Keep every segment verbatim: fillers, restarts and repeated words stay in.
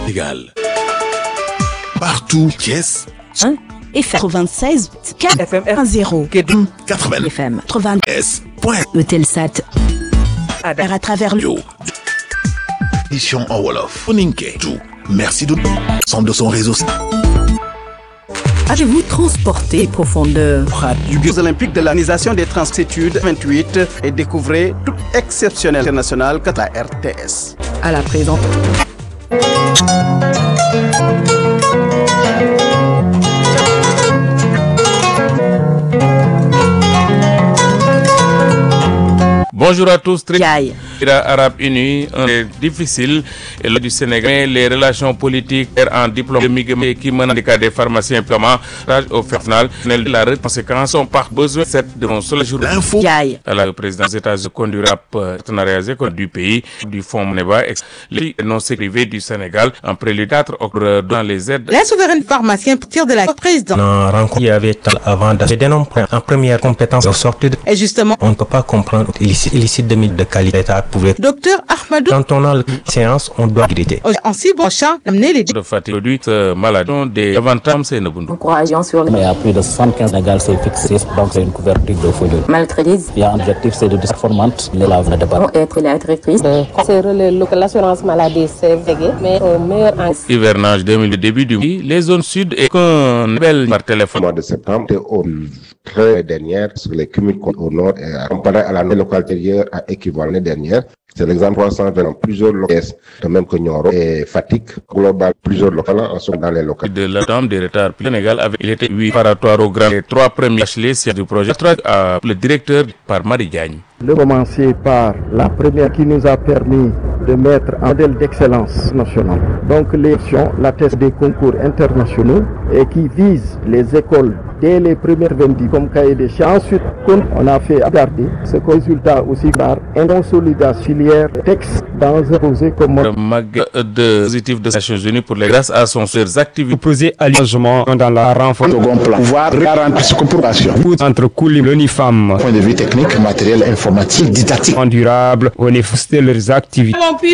Égal. Partout, Thiès. un F M quatre-vingt-seize quatre F M zéro quatre-vingts F M quatre-vingts S. Point. Eutelsat à travers le Édition en Wolof. Oninke. Tout. Merci de son de son réseau. Avez-vous transporté profondeur Du Jeux olympiques de l'organisation des Transétudes vingt-huit et découvrez tout exceptionnel international que la R T S. à la présente. Bonjour à tous. Yaï. Arabe Uni, un difficile et le du Sénégal, mais les relations politiques en diplôme qui menent des cas des pharmaciens purement au final, la conséquence on par besoin cette de mon seul jour. L'info. Yaï. La présidence des États-Unis conduira partenariat du pays du fonds Moneba les non privés du Sénégal en prélude dans les aides. Les souverains pharmaciens tirent de la présidence. Non, rencontre il y avait avant de dénommer en première compétence de sortie de... Et justement, on ne peut pas comprendre illicite, illicite de de qualité. Docteur Ahmadou, quand on a la séance, on doit griter. En si bon champ, amener les de fatigue produite maladie des avantages c'est ne bon. Encourageant sur mais il y a plus de soixante-quinze Sénégal c'est fixé donc c'est une couverture de feuille. maltraitise. Il y a un objectif c'est de performante les laves de débat. Être la directrice. C'est relais local l'assurance maladie c'est végué mais au meilleur en Hivernage deux mille début du les zones sud et qu'un bel par téléphone. Mois de septembre et au très dernière sur les cumuls au nord et comparé à la locale antérieure à équivalent l'année dernière. C'est l'exemple trois cent vingt dans plusieurs localités, de même que Nioro et fatigue globale, plusieurs locales en sont dans les locales. De la dame des retards Sénégal avait il était huit préparatoires au grand les trois premiers bacheliers du projet à le directeur par Marie Diagne. Le commencer par la première qui nous a permis de mettre un modèle d'excellence nationale. Donc l'élection, la test des concours internationaux et qui vise les écoles dès les premières vingt comme cahier des charges. Ensuite, on a fait garder ce résultat aussi par une consolidation filière texte dans un projet comme le mag de positif des Nations Unies pour les grâce à son ses activités proposé à l'engagement dans la renforce second plan pouvoir garantir ce coopération entre Koulim l'Unifam point de vue technique matériel informatique didactique durable on est fusté leurs activités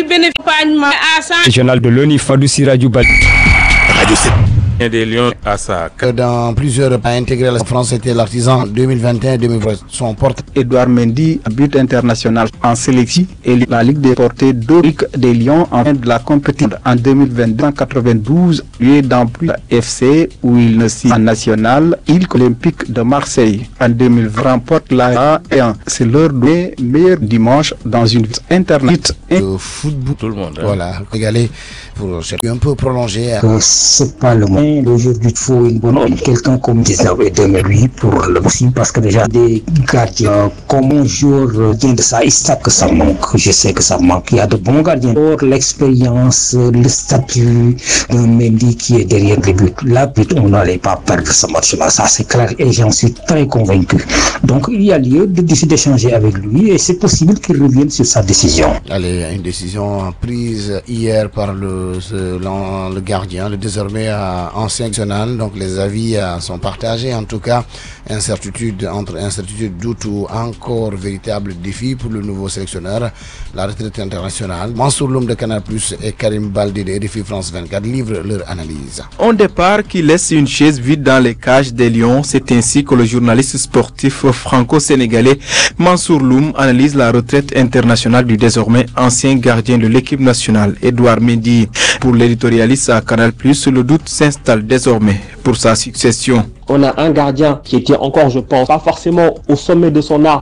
régional de l'Unifam du Sirajou Bal Radio sept. Des Lions à sa dans plusieurs a intégré la France c'était l'artisan deux mille vingt et un deux mille vingt son porte Edouard Mendy, but international en sélection et la Ligue des portées d'Oric des Lions en fin de la compétition en deux mille vingt-deux en quatre-vingt-douze, lieu dans plus F C où il ne signe en national, il olympique de Marseille en deux mille vingt remporte la A un. C'est leur de meilleur dimanche dans une internet et le football tout le monde. Hein. Voilà, régalé pour un peu prolongé. Euh, c'est pas le moment. Aujourd'hui, il faut une bonne quelqu'un comme Désiré Demery pour le aussi parce que déjà des gardiens comme un joueur vient de ça, il sait que ça manque. Je sais que ça manque. Il y a de bons gardiens. Pour l'expérience, le statut d'un Mendy qui est derrière les buts. Là, but, on n'allait pas perdre ce match-là. Ça, c'est clair et j'en suis très convaincu. Donc, il y a lieu de décider d'échanger avec lui et c'est possible qu'il revienne sur sa décision. Allez, une décision prise hier par le, ce, le gardien, le désormais à ancien national, donc les avis euh, sont partagés. En tout cas, incertitude entre incertitude, doute ou encore véritable défi pour le nouveau sélectionneur, la retraite internationale. Mansour Loum de Canal plus et Karim Baldi de R F I France vingt-quatre livrent leur analyse. Un départ qui laisse une chaise vide dans les cages des Lions, c'est ainsi que le journaliste sportif franco-sénégalais Mansour Loum analyse la retraite internationale du désormais ancien gardien de l'équipe nationale, Edouard Mendy. Pour l'éditorialiste à Canal plus, le doute s'installe désormais pour sa succession. On a un gardien qui était encore, je pense, pas forcément au sommet de son art